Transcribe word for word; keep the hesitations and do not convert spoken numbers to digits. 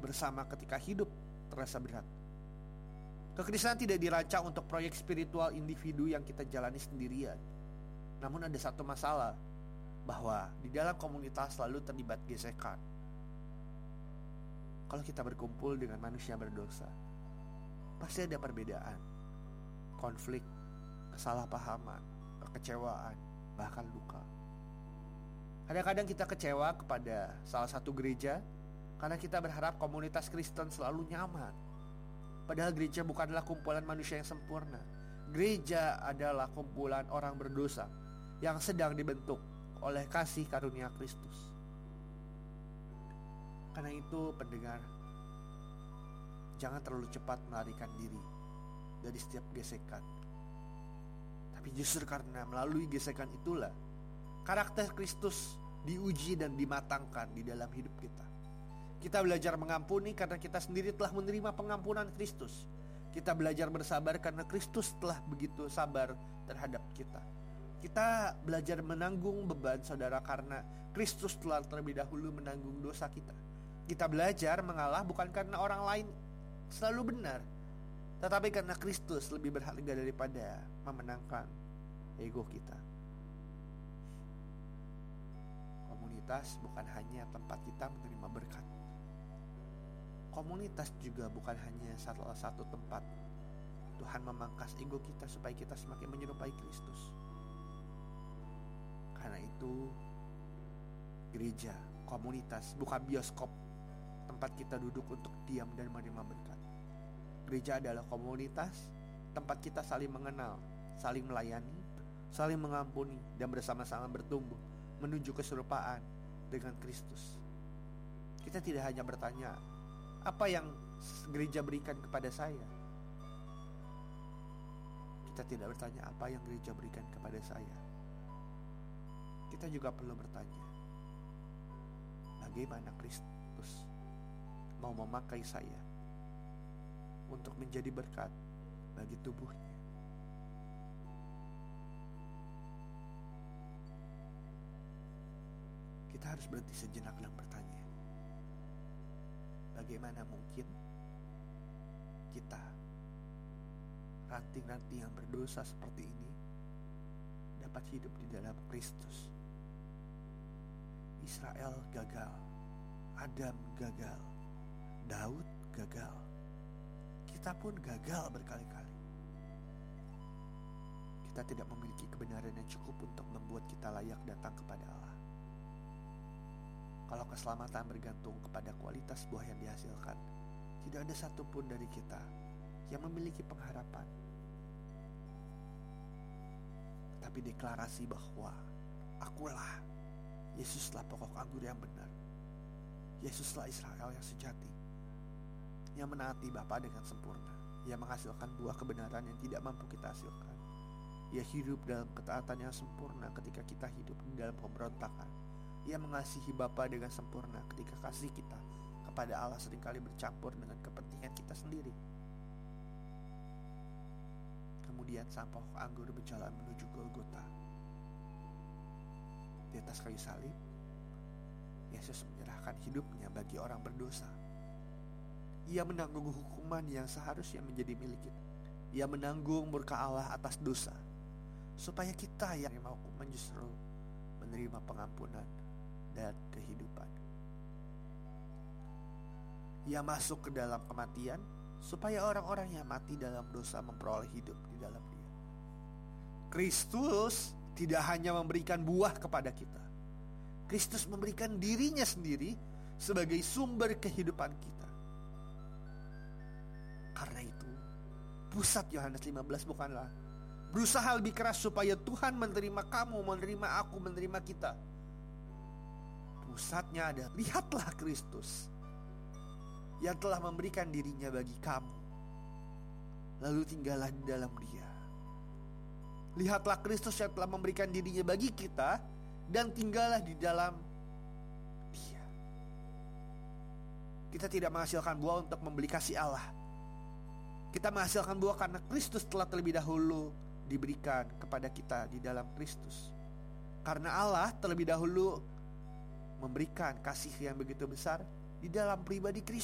bersama ketika hidup terasa berat. Kekristenan tidak dirancang untuk proyek spiritual individu yang kita jalani sendirian. Namun ada satu masalah, bahwa di dalam komunitas selalu terlibat gesekan. Kalau kita berkumpul dengan manusia berdosa, pasti ada perbedaan, konflik, kesalahpahaman, kekecewaan, bahkan luka. Kadang-kadang kita kecewa kepada salah satu gereja karena kita berharap komunitas Kristen selalu nyaman. Padahal gereja bukanlah kumpulan manusia yang sempurna. Gereja adalah kumpulan orang berdosa yang sedang dibentuk oleh kasih karunia Kristus. Karena itu pendengar, jangan terlalu cepat melarikan diri dari setiap gesekan. Tapi justru karena melalui gesekan itulah karakter Kristus diuji dan dimatangkan di dalam hidup kita. Kita belajar mengampuni karena kita sendiri telah menerima pengampunan Kristus. Kita belajar bersabar karena Kristus telah begitu sabar terhadap kita. Kita belajar menanggung beban saudara karena Kristus telah terlebih dahulu menanggung dosa kita. Kita belajar mengalah bukan karena orang lain selalu benar, tetapi karena Kristus lebih berharga daripada memenangkan ego kita. Komunitas bukan hanya tempat kita menerima berkat. Komunitas juga bukan hanya salah satu tempat Tuhan memangkas ego kita supaya kita semakin menyerupai Kristus. Karena itu, gereja, komunitas bukan bioskop tempat kita duduk untuk diam dan menerima berkat. Gereja adalah komunitas tempat kita saling mengenal, saling melayani, saling mengampuni, dan bersama-sama bertumbuh menuju keserupaan dengan Kristus. Kita tidak hanya bertanya, apa yang gereja berikan kepada saya? Kita tidak bertanya, apa yang gereja berikan kepada saya? Kita juga perlu bertanya, bagaimana Kristus mau memakai saya untuk menjadi berkat bagi tubuhnya. Kita harus berhenti sejenak dan bertanya, bagaimana mungkin kita, ranting-ranting yang berdosa seperti ini, dapat hidup di dalam Kristus. Israel gagal, Adam gagal, Daud gagal, kita pun gagal berkali-kali. Kita tidak memiliki kebenaran yang cukup untuk membuat kita layak datang kepada Allah. Kalau keselamatan bergantung kepada kualitas buah yang dihasilkan, tidak ada satupun dari kita yang memiliki pengharapan. Tapi deklarasi bahwa akulah, Yesuslah pokok anggur yang benar, Yesuslah Israel yang sejati, yang menaati Bapa dengan sempurna, yang menghasilkan buah kebenaran yang tidak mampu kita hasilkan. Ia hidup dalam ketaatan yang sempurna ketika kita hidup di dalam pemberontakan. Ia mengasihi Bapa dengan sempurna ketika kasih kita kepada Allah seringkali bercampur dengan kepentingan kita sendiri. Kemudian sang pokok anggur berjalan menuju Golgota. Di atas kayu salib, Yesus menyerahkan hidupnya bagi orang berdosa. Ia menanggung hukuman yang seharusnya menjadi milik kita. Ia menanggung murka Allah atas dosa, supaya kita yang menerima hukuman justru menerima pengampunan dan kehidupan. Ia masuk ke dalam kematian, supaya orang-orang yang mati dalam dosa memperoleh hidup di dalam Dia. Kristus tidak hanya memberikan buah kepada kita. Kristus memberikan dirinya sendiri sebagai sumber kehidupan kita. Karena itu, pusat Yohanes lima belas bukanlah berusaha lebih keras supaya Tuhan menerima kamu, menerima aku, menerima kita. Pusatnya adalah, lihatlah Kristus yang telah memberikan dirinya bagi kamu, lalu tinggallah di dalam Dia. Lihatlah Kristus yang telah memberikan dirinya bagi kita, dan tinggallah di dalam Dia. Kita tidak menghasilkan buah untuk membeli kasih Allah. Kita menghasilkan buah karena Kristus telah terlebih dahulu diberikan kepada kita di dalam Kristus. Karena Allah terlebih dahulu memberikan kasih yang begitu besar di dalam pribadi Kristus.